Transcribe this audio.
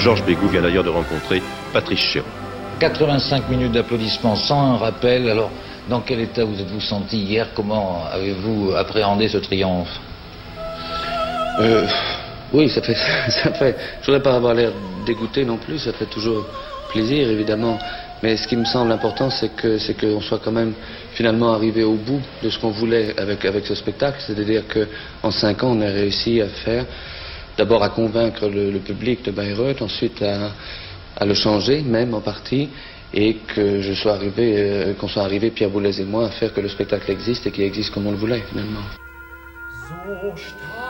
Georges Bégou vient d'ailleurs de rencontrer Patrice Chéreau. 85 minutes d'applaudissements sans un rappel. Alors, dans quel état vous êtes-vous senti hier? Comment avez-vous appréhendé ce triomphe? Oui, ça fait, je voudrais pas avoir l'air dégoûté non plus, ça fait toujours plaisir évidemment, mais ce qui me semble important c'est qu'on soit quand même finalement arrivé au bout de ce qu'on voulait avec ce spectacle, c'est-à-dire qu'en 5 ans on a réussi à faire, d'abord à convaincre le public de Bayreuth, ensuite à le changer même en partie, et qu'on soit arrivé, Pierre Boulez et moi, à faire que le spectacle existe et qu'il existe comme on le voulait finalement.